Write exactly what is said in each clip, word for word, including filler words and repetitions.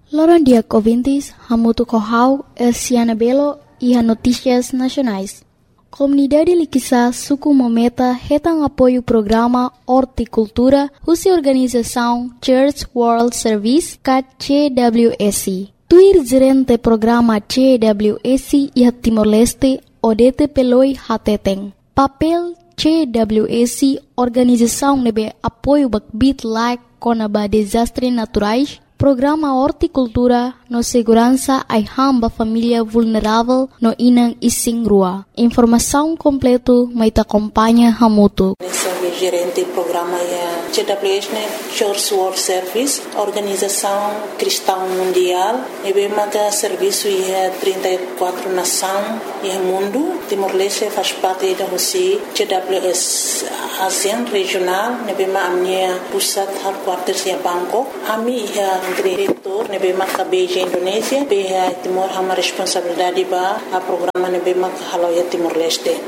Loran dia ouvintes, Hamutu Kohau, Elciana Belo e a Notícias Nacionais. Comunidade Liquiçá, Suku Mometa, retam apoio programa Horticultura, Russa Organização Church World Service, C W S. Tuir gerente programa C W S e a Timor-Leste, Odete Peloi Hateteng. Papel C W S, Organização nebe apoio bakbit like konaba desastres naturais, Programa Horticultura no segurança ai hamba família vulnerável no inang ising rua. Informação completo mai te acompanha Hamutu. Gerente do programa é C W S, Church World Service, Organização Cristã Mundial. E bem que serviço é trinta e quatro nações e mundo. Timor-Leste faz parte da Rússia. C W S ASEAN regional. E bem a minha pusat headquarters é Bangkok. A minha é diretor. E bem que Beijing Indonésia. Bem Timor hama responsabilidade ba a programa e bem que halau é Timor-Leste.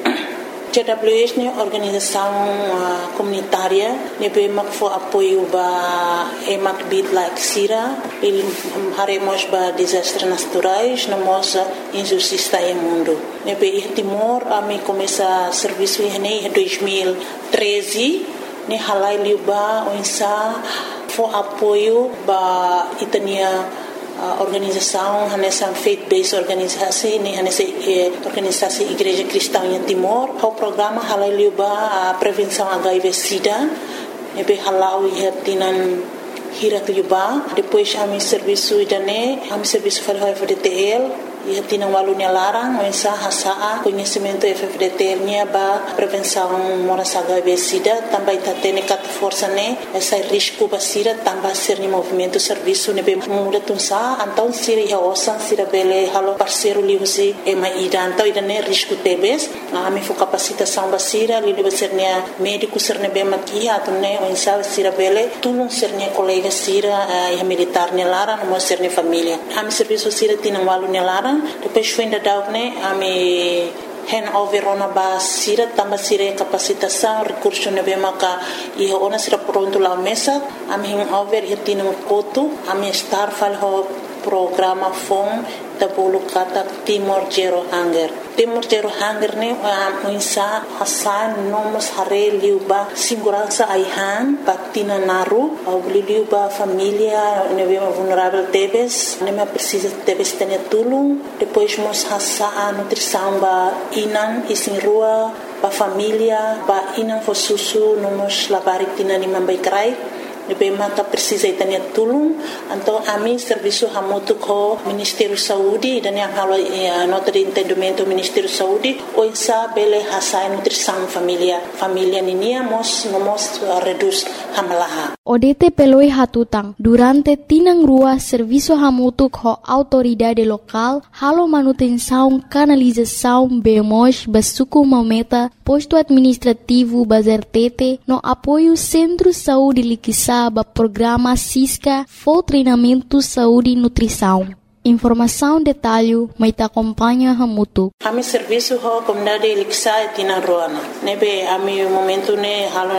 C W S é organização uh, comunitária, nebe mak fo apoio ba emak bit like sira, il haremos ba desastres naturais, na moça injustiça em mundo. Nebe em Timor, a mim começa serviço em dois mil e treze, ne halai liuba oinsa fo apoio ba itania Uh, organização, nessa faith-based organização, nessa eh, organização Igreja Cristã em Timor, o programa halaliuba a prevenção H I V/SIDA, nebe halau ia tinan hirak liuba, depois a mi serviço idane, a mi serviço fal F D T L, ia tinan walunya larang, mensa hasaa conhecimento F D T L nya ba prevenção moras H I V/SIDA, também tá tendo cat força né, essa risco basira também ser ni movimento serviço nebe muda tunsa, então sira ia osan sira bele halo parceiro liusi e mai ida, então ida né risco tebes, a mi fo capacitação basira li liu ser nia médico ser nebe makia atu né mensa sira bele tulung ser nia colega sira ia militar ne lara no ser ni família, a mi serviço sira tinan walu ne lara. Depois foi ainda dar né a me hand over ona ba sira tamba sira capacitação recurso nebe maka e ona sira pronto lá mesa a me hand over e tinha um coto a me estar fal ho programa fom da bolo kata Timor Zero Hunger. Timor Zero Hunger ne a insa hasan nomos hare liuba segurança aihan patina naru au liuba família nebe vulnerável tebes nebe precisa tebes tenia tulung depois mos hasa a nutrição ba inan isin rua ba família ba inan fo susu nomos labarik tina ni mambai krai nebe mata precisa itania tulung então a mim serviço hamutu ko Ministério Saúde dan yang halo eh, nota de entendimento Ministério Saúde o insa bele hasai nutrição família família ninia mos mos reduz hamalaha Odete peloi hatutang durante tinang rua serviço hamutu ko autoridade local halo manutenção canalização bemos basuku mometa posto administrativo bazertete no apoio Centro Saúde Liquiçá ba programa Cisca for treinamento saúde e nutrição. Informação detalhe mai te acompanha Hamutu. A mi serviço ho comunidade Liquiçá e tina roana. Nebe a mi momento ne halo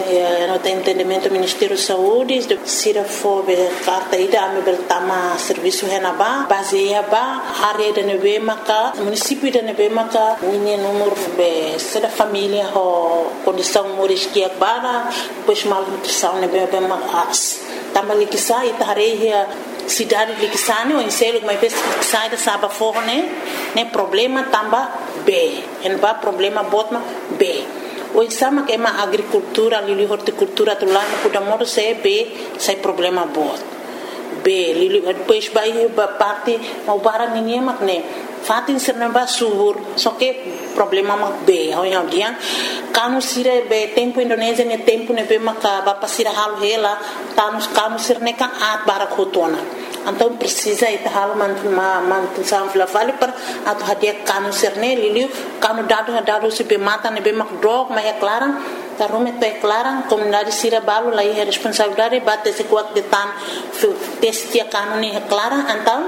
no te entendimento Ministério Saúde de sira fo be carta ida a mi bertama serviço henaba baseia ba área de nebe maka município de nebe maka ninha número be seda família ho condição moriskia bara pois mal nutrição nebe be mas tama Liquiçá e tareia cidade de Liquiçá ou em selo mas vez sai da saba forne né problema tamba B en ba problema botma B o sama que é uma agricultura ali horticultura do lá no Pudamoro se B sai problema bot B lili depois vai parte mau barang ninguém mak né fatin serna ba subur só que problema mak B ao yang dia kanu sire be tempo Indonésia ne tempo ne be maka ba pasira halu hela tanus kanu sirne ka at barak hotona então precisa ita halu man man sam fla vale per atu hadia kanu sirne liliu kanu dado dado se be mata ne be mak drog ma é clara ta rume to é clara comunidade sira balu lá é responsabilidade bate se kuat de tan testia kanu ne é clara então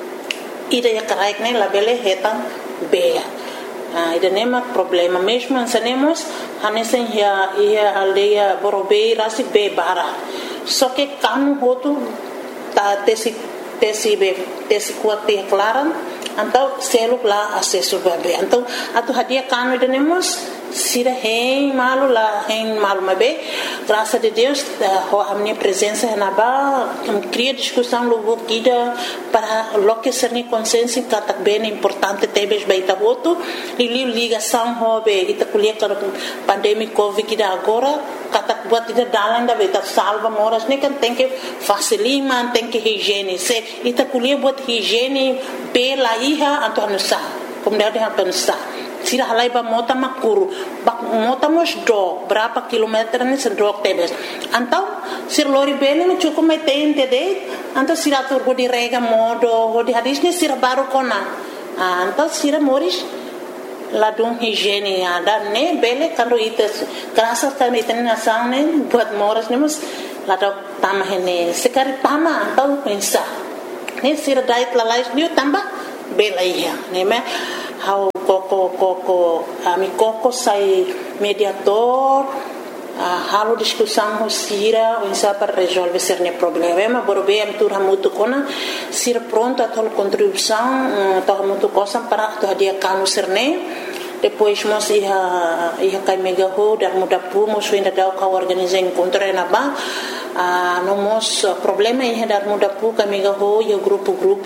ida ya karaik ne labele hetan be ah ida nema problema mesmo ansanemos hanesen ya ia aldeia borobei rasi be bara só que kanu hotu ta tesi tesibe tesi kuat te klaran então selo lá acesso bebê então atu hadia kanu denemos sira hein malu lá hein malu mabe graças a Deus a minha presença na ba cria discussão logo kida para lo que ser ni consciência que bem importante tebes baita voto e ligação hobe ita kulia para pandemia covid kida agora katak buat ida dalan da beta salva moras ne kan tem que facilima tem que higiene se ita kulia buat higiene pela iha anto anusa como deve anusa sira halai ba mota makuru bak mota mos do berapa kilometer ni sendok tebes antau sir lori bene me cukup metein tede antau sira tur go di rega modo go di hadis ni sira baru kona antau sira moris ladung higiene ada ne bele kando ites kerasa kan iten nasang ne buat moras ne mus ladok tamah ne sekari tama antau pensa ne sira diet lalais ni tambah bela iya ne me how koko koko ami koko sai mediator uh, halo discussão ho sira o insa para resolver cerne problema borbe am tur hamutu kona sira pronto a tol contribuição to hamutu cosa para to dia kanu cerne depois mos ia ia kai mega ho dar muda pu mos ainda dau ka organizar encontro na ba uh, no mos problema ia dar muda pu kai mega ho ia grupo grupo